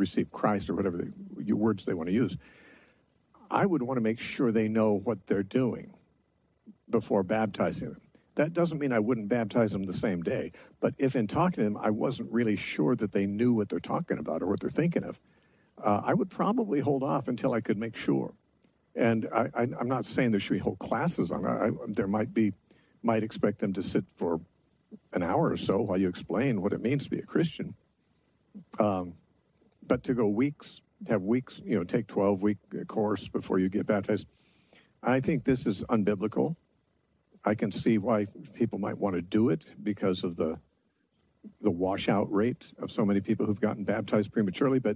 receive Christ or whatever words they want to use, I would want to make sure they know what they're doing before baptizing them. That doesn't mean I wouldn't baptize them the same day, but if in talking to them I wasn't really sure that they knew what they're talking about or what they're thinking of, I would probably hold off until I could make sure. And I'm not saying there should be whole classes on it. There might expect them to sit for an hour or so while you explain what it means to be a Christian. But to go weeks, have weeks, take 12-week course before you get baptized, I think this is unbiblical. I can see why people might want to do it because of the washout rate of so many people who've gotten baptized prematurely, but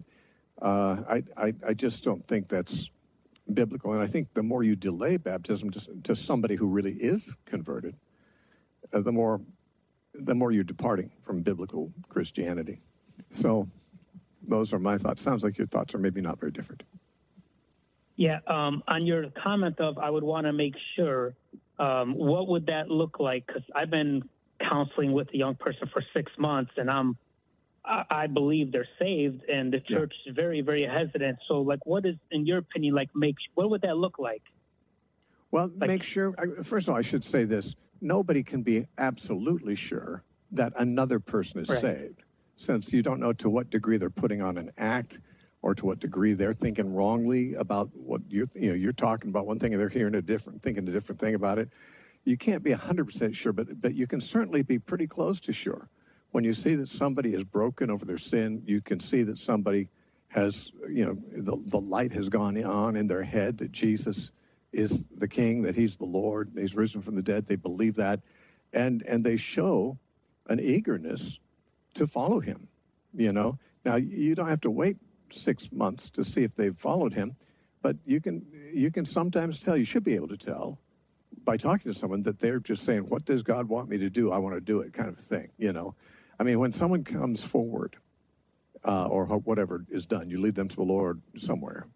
I just don't think that's biblical. And I think the more you delay baptism to somebody who really is converted, the more you're departing from biblical Christianity. So those are my thoughts. Sounds like your thoughts are maybe not very different. Yeah, on your comment of I would want to make sure, what would that look like? Because I've been counseling with a young person for 6 months, and I believe they're saved, and the church is very, very hesitant. So, what is, in your opinion, what would that look like? Well, make sure, first of all, I should say this. Nobody can be absolutely sure that another person is saved, since you don't know to what degree they're putting on an act or to what degree they're thinking wrongly about what you're talking about one thing and they're thinking a different thing about it. You can't be 100% sure, but you can certainly be pretty close to sure. When you see that somebody is broken over their sin, you can see that somebody has, the light has gone on in their head that Jesus is the King, that he's the Lord, he's risen from the dead. They believe that, and they show an eagerness to follow him, Now, you don't have to wait 6 months to see if they've followed him, but you can sometimes tell, you should be able to tell by talking to someone that they're just saying, what does God want me to do? I want to do it, kind of thing, I mean, when someone comes forward or whatever is done, you lead them to the Lord somewhere,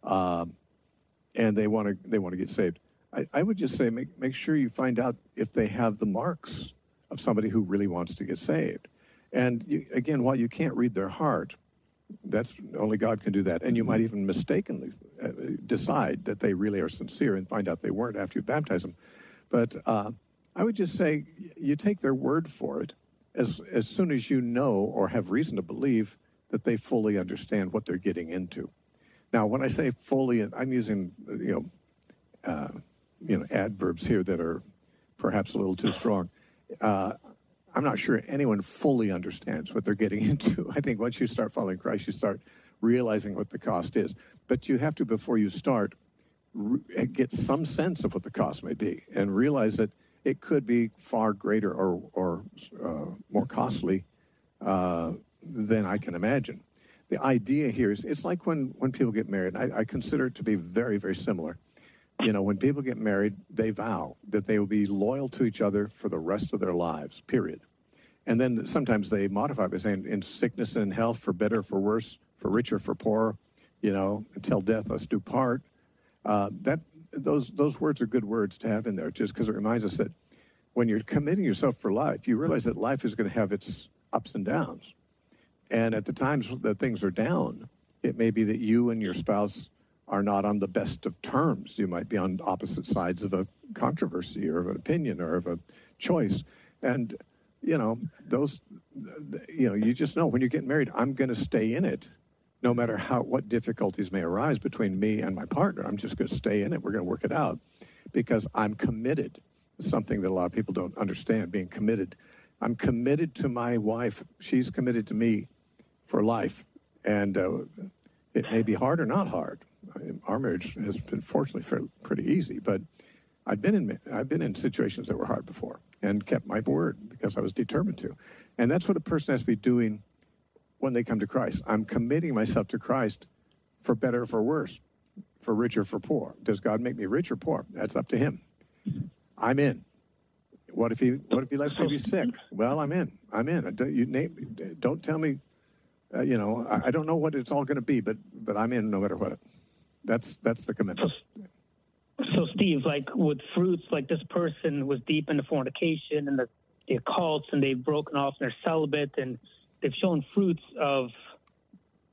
and they want to get saved. I would just say make sure you find out if they have the marks of somebody who really wants to get saved. And again, while you can't read their heart, that's only God can do that. And you might even mistakenly decide that they really are sincere and find out they weren't after you baptize them. But I would just say you take their word for it as soon as you know or have reason to believe that they fully understand what they're getting into. Now, when I say fully, I'm using adverbs here that are perhaps a little too strong. I'm not sure anyone fully understands what they're getting into. I think once you start following Christ, you start realizing what the cost is. But you have to, before you start, get some sense of what the cost may be and realize that it could be far greater or more costly than I can imagine. The idea here is it's like when people get married. I consider it to be very, very similar. When people get married, they vow that they will be loyal to each other for the rest of their lives, period. And then sometimes they modify by saying, in sickness and in health, for better, for worse, for richer, for poorer, until death us do part. Those words are good words to have in there, just because it reminds us that when you're committing yourself for life, you realize that life is going to have its ups and downs. And at the times that things are down, it may be that you and your spouse are not on the best of terms. You might be on opposite sides of a controversy or of an opinion or of a choice. And, you just know when you're getting married, I'm going to stay in it no matter what difficulties may arise between me and my partner. I'm just going to stay in it. We're going to work it out because I'm committed. Something that a lot of people don't understand, being committed. I'm committed to my wife. She's committed to me for life. And it may be hard or not hard. Our marriage has been fortunately pretty easy, but I've been in situations that were hard before and kept my word because I was determined to. And that's what a person has to be doing when they come to Christ. I'm committing myself to Christ for better or for worse, for richer or for poor. Does God make me rich or poor? That's up to him. I'm in. What if he lets me be sick? Well, I'm in. Don't tell me, I don't know what it's all going to be, but I'm in no matter what. That's the commitment. So Steve, with fruits, this person was deep into fornication and the occults, and they've broken off and they're celibate, and they've shown fruits of